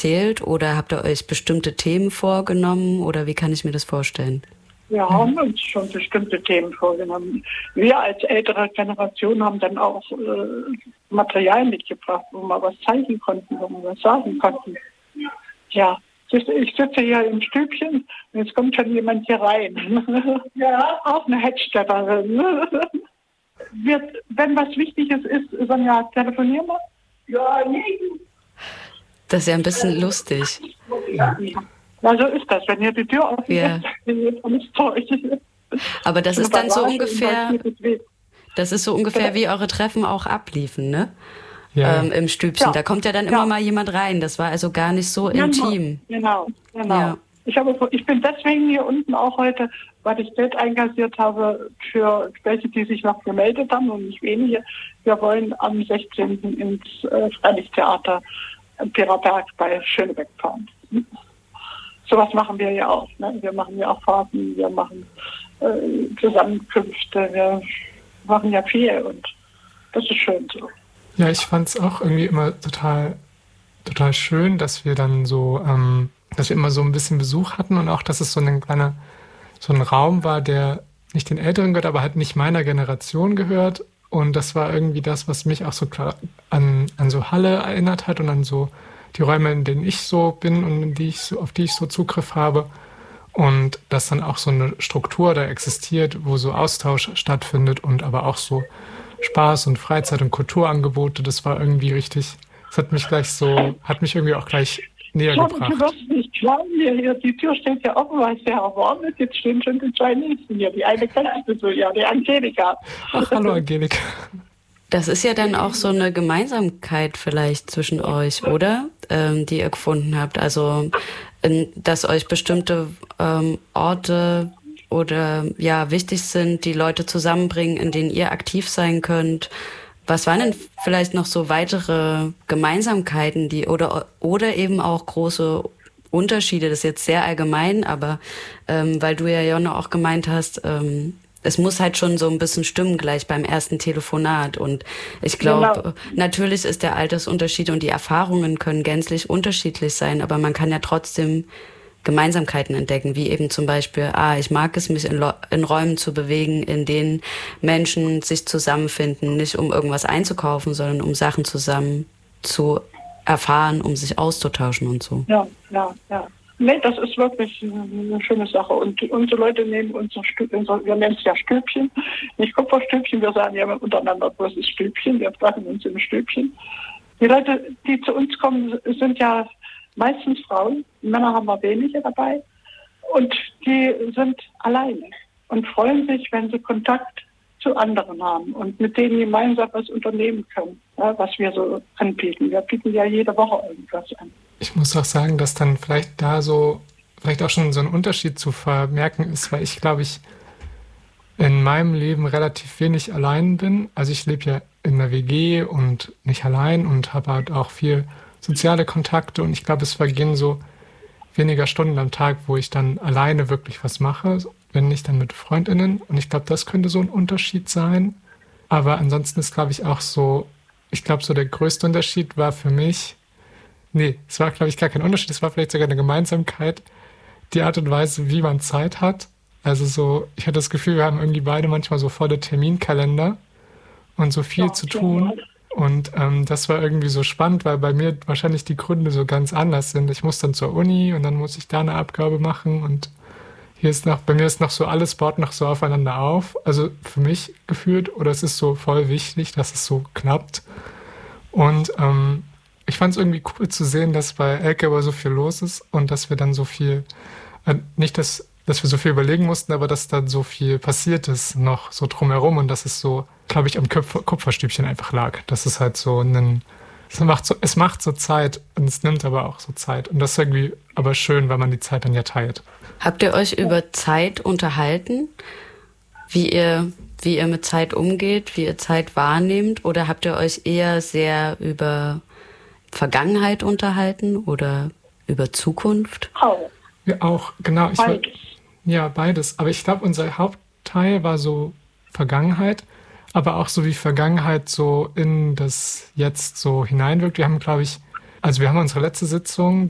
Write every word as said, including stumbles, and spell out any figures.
erzählt oder habt ihr euch bestimmte Themen vorgenommen oder wie kann ich mir das vorstellen? Wir haben uns schon bestimmte Themen vorgenommen. Wir als ältere Generation haben dann auch äh, Material mitgebracht, wo wir was zeigen konnten, wo wir was sagen konnten. Ja, ich sitze hier im Stübchen und jetzt kommt schon jemand hier rein. Ja, auch eine Headstätterin. Wird, wenn was Wichtiges ist, Sonja, telefonieren wir? Ja, nee. Das ist ja ein bisschen lustig. Ja, ja, so ist das. Wenn ihr die Tür offen ja. ist, dann geht alles durch. Aber das ist dann so ungefähr, das ist so ungefähr wie eure Treffen auch abliefen, ne? Ja. Ähm, im Stübchen. Ja. Da kommt ja dann immer ja. mal jemand rein. Das war also gar nicht so genau. intim. Genau, genau. Ja. Ich, habe, ich bin deswegen hier unten auch heute, weil ich Geld einkassiert habe für welche, die sich noch gemeldet haben und nicht wenige. Wir wollen am sechzehnten ins äh, Freilichttheater Piraberg bei Schönebeck fahren. Sowas machen wir ja auch. Ne? Wir machen ja auch Fahrten, wir machen äh, Zusammenkünfte, wir machen ja viel und das ist schön so. Ja, ich fand es auch irgendwie immer total, total schön, dass wir dann so, ähm, dass wir immer so ein bisschen Besuch hatten und auch, dass es so ein kleiner, so ein Raum war, der nicht den Älteren gehört, aber halt nicht meiner Generation gehört. Und das war irgendwie das, was mich auch so klar an, an so Halle erinnert hat und an so die Räume, in denen ich so bin und in die ich so, auf die ich so Zugriff habe. Und dass dann auch so eine Struktur da existiert, wo so Austausch stattfindet und aber auch so Spaß und Freizeit und Kulturangebote, das war irgendwie richtig, das hat mich gleich so, hat mich irgendwie auch gleich näher ja, gebracht. Du wirst nicht glauben, hier, die Tür steht ja offen, weil es sehr warm ist, jetzt stehen schon die zwei Nächsten hier, die eine kennst du so, ja, die Angelika. Ach, hallo Angelika. Das ist ja dann auch so eine Gemeinsamkeit vielleicht zwischen euch, oder? Ähm, die ihr gefunden habt, also in, dass euch bestimmte ähm, Orte oder ja wichtig sind, die Leute zusammenbringen, in denen ihr aktiv sein könnt. Was waren denn vielleicht noch so weitere Gemeinsamkeiten, die oder oder eben auch große Unterschiede? Das ist jetzt sehr allgemein, aber ähm, weil du ja Jonna auch gemeint hast, ähm, es muss halt schon so ein bisschen stimmen gleich beim ersten Telefonat. Und ich glaube, genau. natürlich ist der Altersunterschied und die Erfahrungen können gänzlich unterschiedlich sein, aber man kann ja trotzdem Gemeinsamkeiten entdecken, wie eben zum Beispiel, ah, ich mag es, mich in, Lo- in Räumen zu bewegen, in denen Menschen sich zusammenfinden, nicht um irgendwas einzukaufen, sondern um Sachen zusammen zu erfahren, um sich auszutauschen und so. Ja, ja, ja. Nee, das ist wirklich eine schöne Sache. Und unsere Leute nehmen unser Stübchen, wir nennen es ja Stübchen, nicht Kupferstübchen, wir sagen ja untereinander bloßes Stübchen, wir treffen uns im Stübchen. Die Leute, die zu uns kommen, sind ja meistens Frauen, Männer haben wir wenige dabei und die sind alleine und freuen sich, wenn sie Kontakt zu anderen haben und mit denen gemeinsam was unternehmen können, ja, was wir so anbieten. Wir bieten ja jede Woche irgendwas an. Ich muss auch sagen, dass dann vielleicht da so, vielleicht auch schon so ein Unterschied zu vermerken ist, weil ich glaube ich in meinem Leben relativ wenig allein bin. Also ich lebe ja in einer W G und nicht allein und habe halt auch viel soziale Kontakte und ich glaube, es vergehen so weniger Stunden am Tag, wo ich dann alleine wirklich was mache, wenn nicht dann mit FreundInnen. Und ich glaube, das könnte so ein Unterschied sein. Aber ansonsten ist, glaube ich, auch so, ich glaube, so der größte Unterschied war für mich, nee, es war, glaube ich, gar kein Unterschied, es war vielleicht sogar eine Gemeinsamkeit, die Art und Weise, wie man Zeit hat. Also so, ich hatte das Gefühl, wir haben irgendwie beide manchmal so volle Terminkalender und so viel ja, zu tun. Ja. Und ähm, das war irgendwie so spannend, weil bei mir wahrscheinlich die Gründe so ganz anders sind. Ich muss dann zur Uni und dann muss ich da eine Abgabe machen und hier ist noch, bei mir ist noch so, alles baut noch so aufeinander auf. Also für mich gefühlt, oder es ist so voll wichtig, dass es so klappt. Und ähm, ich fand es irgendwie cool zu sehen, dass bei Elke aber so viel los ist und dass wir dann so viel, äh, nicht, dass, dass wir so viel überlegen mussten, aber dass dann so viel passiert ist noch so drumherum und dass es so, glaube ich, am Kupfer, Kupferstübchen einfach lag. Das ist halt so ein, es macht so, es macht so Zeit und es nimmt aber auch so Zeit. Und das ist irgendwie aber schön, weil man die Zeit dann ja teilt. Habt ihr euch über Zeit unterhalten? Wie ihr, wie ihr mit Zeit umgeht, wie ihr Zeit wahrnehmt? Oder habt ihr euch eher sehr über Vergangenheit unterhalten oder über Zukunft? Auch. Ja, auch, genau. Ich beides. War, ja, beides. Aber ich glaube, unser Hauptteil war so Vergangenheit, aber auch so wie Vergangenheit so in das Jetzt so hineinwirkt. Wir haben, glaube ich, also wir haben unsere letzte Sitzung,